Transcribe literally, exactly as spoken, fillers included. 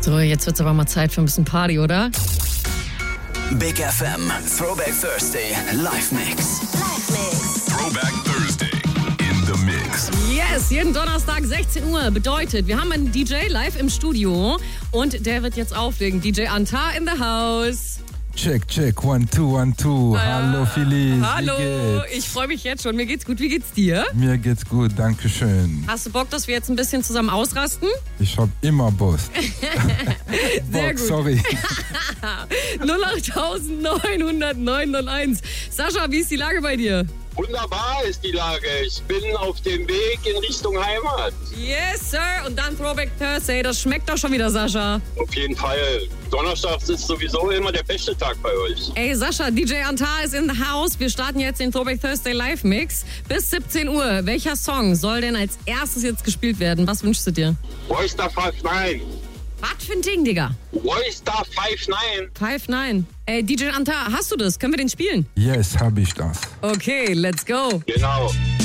So, jetzt wird's aber mal Zeit für ein bisschen Party, oder? Big F M, Throwback Thursday, Live Mix. Live Mix. Throwback Thursday in the Mix. Yes, jeden Donnerstag sechzehn Uhr bedeutet, wir haben einen D J live im Studio und der wird jetzt auflegen. D J Antar in the house. Check, check, one, two, one, two. Hallo, Philly. Hallo, Wie geht's? ich freue mich jetzt schon. Mir geht's gut. Wie geht's dir? Mir geht's gut, danke schön. Hast du Bock, dass wir jetzt ein bisschen zusammen ausrasten? Ich hab immer Bock. Sehr Bock, gut. sorry. null acht neun null null neun null eins. Sascha, wie ist die Lage bei dir? Wunderbar ist die Lage. Ich bin auf dem Weg in Richtung Heimat. Yes, Sir. Und dann Throwback Thursday. Das schmeckt doch schon wieder, Sascha. Auf jeden Fall. Donnerstags ist sowieso immer der beste Tag bei euch. Ey, Sascha, D J Antar ist in the house. Wir starten jetzt den Throwback Thursday Live Mix. Bis siebzehn Uhr. Welcher Song soll denn als erstes jetzt gespielt werden? Was wünschst du dir? Oyster Five Nine. Was für ein Ding, Digga? Oyster Five Nine. Five Nine. Ey, D J Antar, hast du das? Können wir den spielen? Yes, hab ich das. Okay, let's go. Genau.